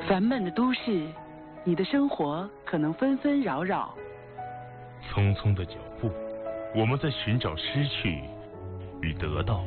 烦闷的都市，你的生活可能纷纷扰扰。 匆匆的脚步，我们在寻找失去与得到。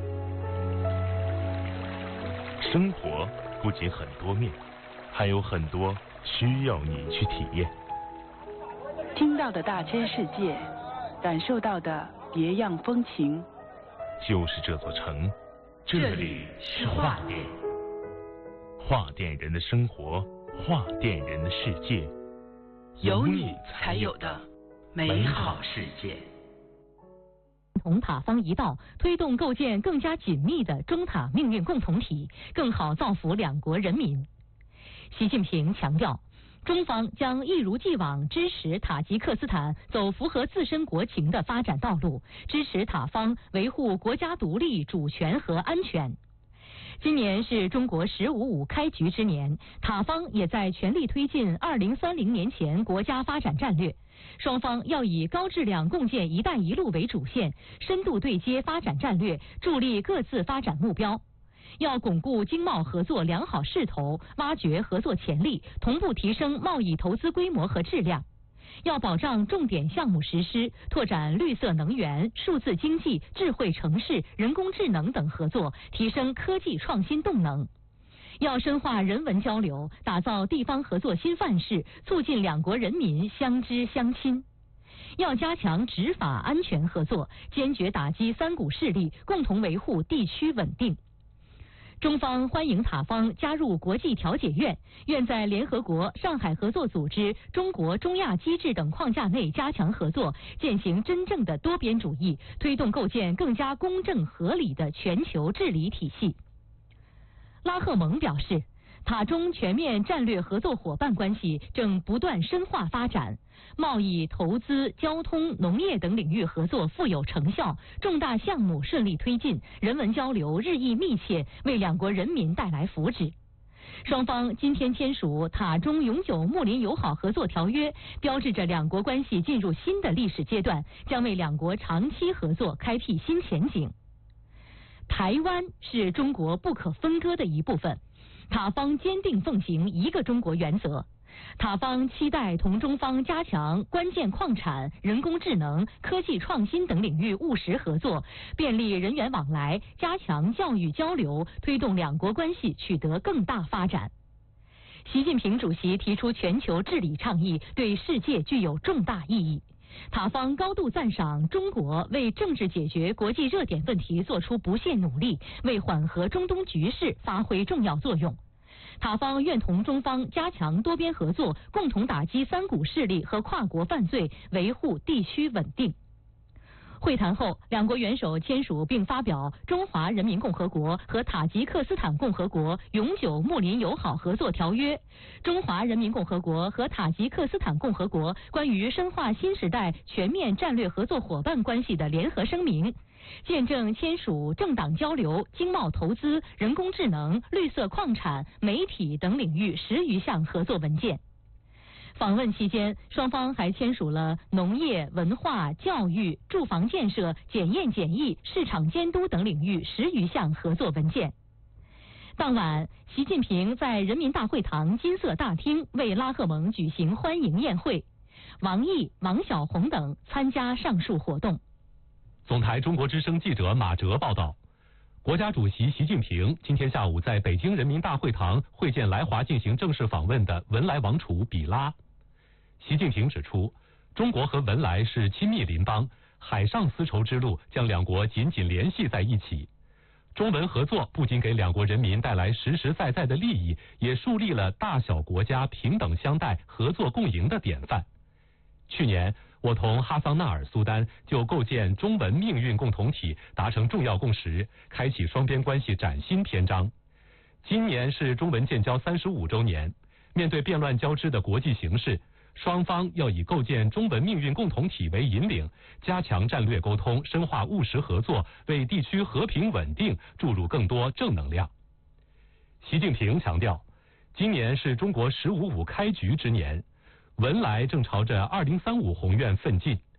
生活不仅很多面，还有很多需要你去体验。 听到的大千世界，感受到的别样风情。 就是这座城，这里是画店。画店人的生活，画店人的世界， 有你才有的美好世界。 同塔方一道，推动构建更加紧密的中塔命运共同体，更好造福两国人民。习近平强调，中方将一如既往支持塔吉克斯坦走符合自身国情的发展道路，支持塔方维护国家独立、主权和安全。今年是中国“15+5”开局之年，塔方也在全力推进2030年前国家发展战略。双方要以高质量共建“一带一路”为主线，深度对接发展战略，助力各自发展目标。要巩固经贸合作良好势头，挖掘合作潜力，同步提升贸易投资规模和质量。要保障重点项目实施，拓展绿色能源、数字经济、智慧城市、人工智能等合作，提升科技创新动能。要深化人文交流，打造地方合作新范式，促进两国人民相知相亲。要加强执法安全合作，坚决打击三股势力，共同维护地区稳定。中方欢迎塔方加入国际调解院，愿在联合国、上海合作组织、中国中亚机制等框架内加强合作，践行真正的多边主义，推动构建更加公正合理的全球治理体系。拉赫蒙表示，塔中全面战略合作伙伴关系正不断深化发展，贸易、投资、交通、农业等领域合作富有成效，重大项目顺利推进，人文交流日益密切，为两国人民带来福祉。双方今天签署塔中永久睦邻友好合作条约，标志着两国关系进入新的历史阶段，将为两国长期合作开辟新前景。台湾是中国不可分割的一部分，塔方坚定奉行一个中国原则。塔方期待同中方加强关键矿产、人工智能、科技创新等领域务实合作，便利人员往来，加强教育交流，推动两国关系取得更大发展。习近平主席提出全球治理倡议，对世界具有重大意义。塔方高度赞赏中国为政治解决国际热点问题做出不懈努力，为缓和中东局势发挥重要作用。塔方愿同中方加强多边合作，共同打击三股势力和跨国犯罪，维护地区稳定。会谈后，两国元首签署并发表《中华人民共和国和塔吉克斯坦共和国永久睦邻友好合作条约》、《中华人民共和国和塔吉克斯坦共和国关于深化新时代全面战略合作伙伴关系的联合声明》，见证签署政党交流、经贸投资、人工智能、绿色矿产、媒体等领域10余项合作文件。访问期间，双方还签署了农业、文化、教育、住房建设、检验检疫、市场监督等领域10余项合作文件。当晚，习近平在人民大会堂金色大厅为拉赫蒙举行欢迎宴会，王毅、王晓红等参加上述活动。 总台中国之声记者马哲报道，国家主席习近平今天下午在北京人民大会堂会见来华进行正式访问的文莱王储比拉。习近平指出，中国和文莱是亲密邻邦，海上丝绸之路将两国紧紧联系在一起。中文合作不仅给两国人民带来实实在在的利益，也树立了大小国家平等相待、合作共赢的典范。去年，我同哈桑纳尔苏丹就构建中文命运共同体达成重要共识，开启双边关系崭新篇章。今年是中文建交35周年，面对变乱交织的国际形势，双方要以构建中文命运共同体为引领，加强战略沟通，深化务实合作，为地区和平稳定注入更多正能量。习近平强调，今年是中国“15+5”开局之年，文莱正朝着2035宏愿奋进。